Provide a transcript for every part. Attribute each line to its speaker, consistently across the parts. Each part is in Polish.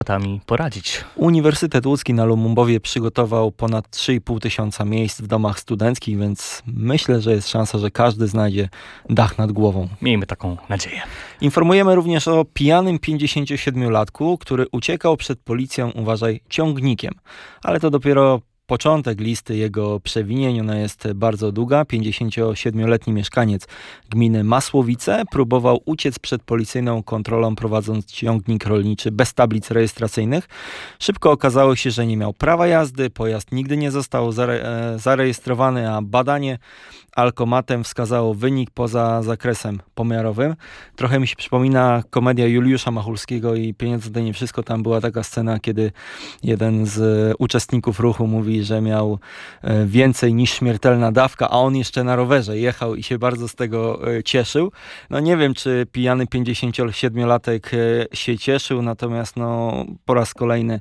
Speaker 1: poradzić.
Speaker 2: Uniwersytet Łódzki na Lumumbowie przygotował ponad 3,5 tysiąca miejsc w domach studenckich, więc myślę, że jest szansa, że każdy znajdzie dach nad głową.
Speaker 1: Miejmy taką nadzieję.
Speaker 2: Informujemy również o pijanym 57-latku, który uciekał przed policją, uważaj, ciągnikiem. Ale to dopiero początek listy jego przewinień. Ona jest bardzo długa. 57-letni mieszkaniec gminy Masłowice próbował uciec przed policyjną kontrolą, prowadząc ciągnik rolniczy bez tablic rejestracyjnych. Szybko okazało się, że nie miał prawa jazdy, pojazd nigdy nie został zarejestrowany, a badanie alkomatem wskazało wynik poza zakresem pomiarowym. Trochę mi się przypomina komedia Juliusza Machulskiego i Pieniądze to nie wszystko. Tam była taka scena, kiedy jeden z uczestników ruchu mówi, że miał więcej niż śmiertelna dawka, a on jeszcze na rowerze jechał i się bardzo z tego cieszył. No nie wiem, czy pijany 57-latek się cieszył, natomiast po raz kolejny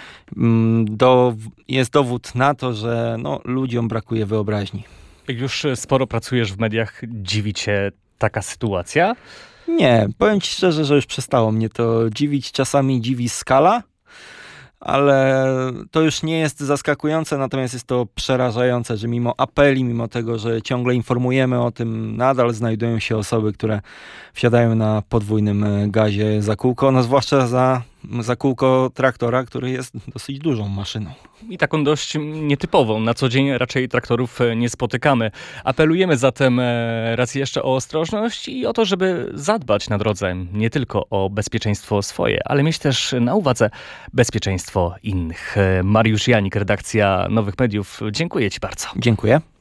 Speaker 2: jest dowód na to, że ludziom brakuje wyobraźni.
Speaker 1: Jak już sporo pracujesz w mediach, dziwi cię taka sytuacja?
Speaker 2: Nie, powiem ci szczerze, że już przestało mnie to dziwić. Czasami dziwi skala, ale to już nie jest zaskakujące, natomiast jest to przerażające, że mimo apeli, mimo tego, że ciągle informujemy o tym, nadal znajdują się osoby, które wsiadają na podwójnym gazie za kółko, zwłaszcza za kółko traktora, który jest dosyć dużą maszyną.
Speaker 1: I taką dość nietypową. Na co dzień raczej traktorów nie spotykamy. Apelujemy zatem raz jeszcze o ostrożność i o to, żeby zadbać na drodze nie tylko o bezpieczeństwo swoje, ale mieć też na uwadze bezpieczeństwo innych. Mariusz Janik, redakcja Nowych Mediów. Dziękuję ci bardzo.
Speaker 2: Dziękuję.